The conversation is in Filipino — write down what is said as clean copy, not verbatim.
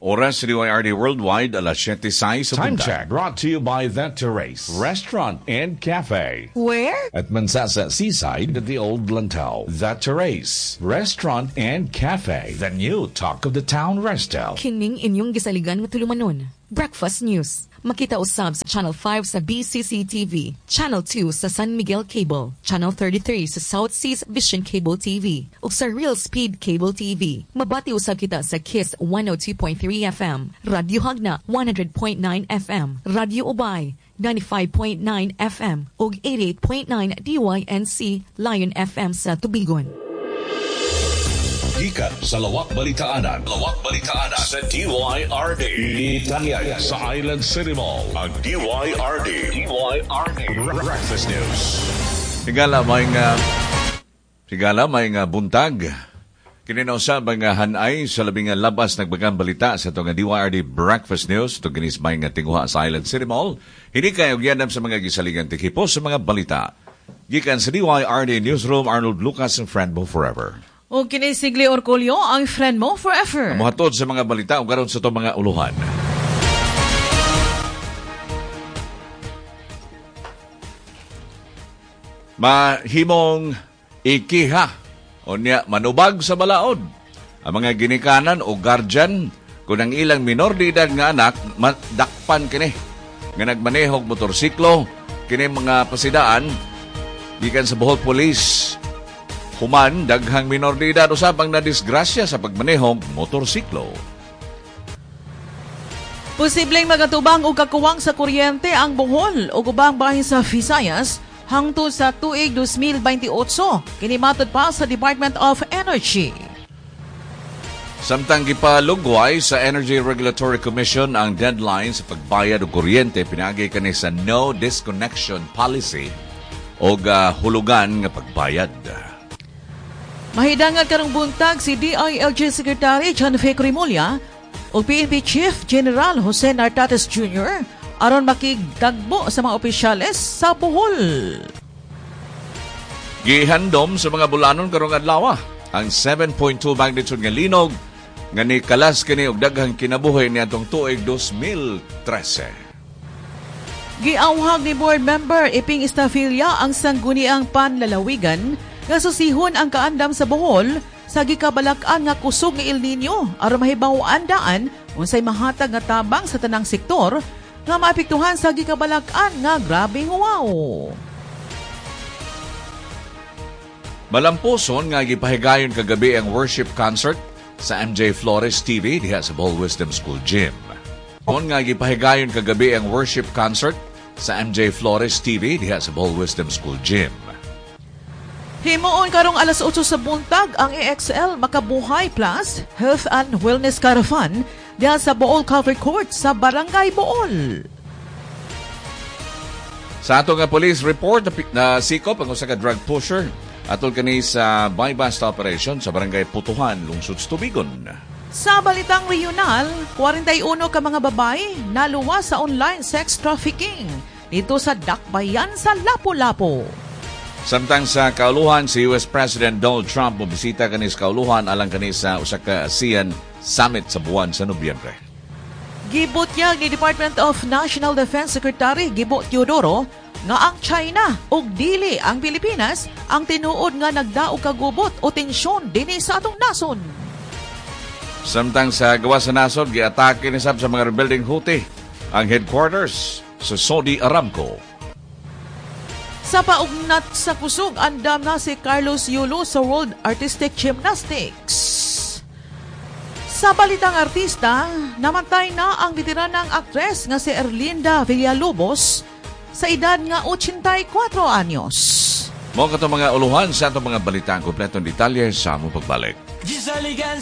Oras sa DYRD Worldwide, alas 7:06 sa Time punta. check brought to you by The Terrace Restaurant and Cafe. Where? At Mansasa Seaside at the Old Lantau. The Terrace Restaurant and Cafe. The new talk of the town resto. Kining inyong gisaligan nga tulumanon. Breakfast News. Makita usab sa Channel 5 sa BCC TV, Channel 2 sa San Miguel Cable, Channel 33 sa South Seas Vision Cable TV, ug sa Real Speed Cable TV. Mabati usab kita sa Kiss 102.3 FM, Radyo Hagna 100.9 FM, Radyo Ubay 95.9 FM, ug 88.9 DYNC Lion FM sa Tubigon. Gikan sa Lawak Balitaanan sa DYRD. Itanyag sa Island City Mall ang DYRD Breakfast News. Sigala may nga buntag. Kininausab ang hanay sa labing labas nagbagang balita sa itong DYRD Breakfast News. Ito ginis may nga tinguha sa Island City Mall. Hindi kayo giyanam sa mga gisaligan tikipo sa mga balita. Gikan sa DYRD Newsroom, Arnold Lucas and friend mo forever. O kinisigli Orculio, ang friend mo forever. Muhatod sa mga balita o karon sa itong mga uluhan. Mahimong ikiha o niya manubag sa balaod ang mga ginikanan o guardian kung ang ilang minor de edad nga anak madakpan kini nga nagmanehog motorsiklo kini mga pasidaan gikan sa Bohol Police. Human, daghang minor de edad usab ang nadisgrasya sa pagmanehong motorsiklo. Posibleng magatubang o kakuwang sa kuryente ang Bohol o ubang bahin sa Visayas hangtod sa tuig 2028, kinimatod pa sa Department of Energy. Samtang gipalugway sa Energy Regulatory Commission ang deadline sa pagbayad og kuryente pinagi kani sa no disconnection policy o hulugan nga pagbayad. Mahidangan karong buntag si DILG Secretary John F. Crimolia o PNP Chief General Jose Nartates Jr. aron makigtagbo sa mga opisyales sa Bohol. Gihandom sa mga bulanon karong adlaw ang 7.2 magnitude nga linog nga nikalas kini og daghang kinabuhi niadtong tuig 2013. Giawhag ni board member Iping Estafilla ang sangguniang panlalawigan nga susihon ang kaandam sa Bohol sa gikabalak-an nga kusog nga El Nino aron mahibaw-an daan unsay mahatag nga tabang sa tanang sektor nga maapektuhan sa gikabalak-an nga grabeng wow. Malampuson nga gipahigayon kagabi ang worship concert sa MJ Flores TV diha sa Bohol Wisdom School Gym. Nga gipahigayon kagabi ang worship concert sa MJ Flores TV diha sa Bohol Wisdom School Gym. Himuon karong alas 8 sa buntag ang EXL Makabuhay Plus Health and Wellness Caravan diha sa Bohol Covered Court sa Barangay Bohol. Sa ato nga police report na sikop ang usa ka drug pusher atol kani sa buy-bust operation sa Barangay Putuhan, lungsod Tubigon. Sa balitang regional, 41 ka mga babae naluwas sa online sex trafficking dito sa Dakbayan sa Lapu-Lapu. Samtang sa kauluhan, si US President Donald Trump bumisita kani sa kauluhan alang kani sa usa ka ASEAN Summit sa buwan sa Nobyembre. Gibutyag ni Department of National Defense Secretary Gibo Teodoro nga ang China ug dili ang Pilipinas ang tinuod nga nagdaog kagubot o tensyon dinhi sa atong nason. Samtang sa gawas sa nasod, giatake ni sab sa mga rebuilding Houthi ang headquarters sa Saudi Aramco. Sa paugnat sa kusog, andam na si Carlos Yulo sa World Artistic Gymnastics. Sa balitang artista, namatay na ang veteranang aktres nga si Erlinda Villalobos sa edad nga 84 anyos. Mo kato mga uluhan sa atong mga balita ang kompletong detalye sa among pagbalik. Gisaligan